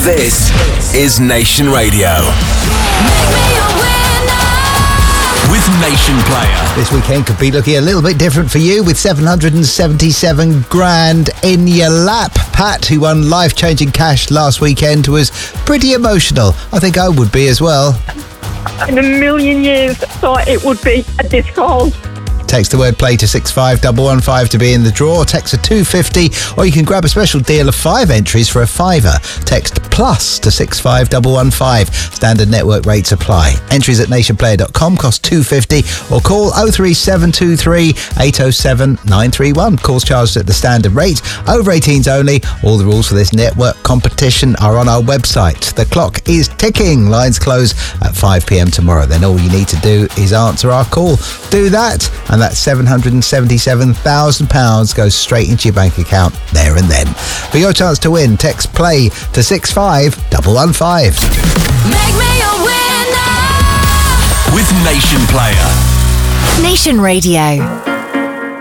This is Nation Radio. With Nation Player. This weekend could be looking a little bit different for you with 777 grand in your lap. Pat, who won life-changing cash last weekend, was pretty emotional. I think I would be as well. In a million years thought it would be a disc golf. Text the word play to 65115 to be in the draw. Text a 250, or you can grab a special deal of 5 entries for a £5. Text plus to 65115. Standard network rates apply. Entries at nationplayer.com cost £2.50, or call 03723 807 931. Calls charged at the standard rate. Over 18s only. All the rules for this network competition are on our website. The clock is ticking. Lines close at 5 p.m. tomorrow. Then all you need to do is answer our call. Do that, and that £777,000 goes straight into your bank account there and then. For your chance to win, text play to 65115. Make me a winner with Nation Player. Nation Radio.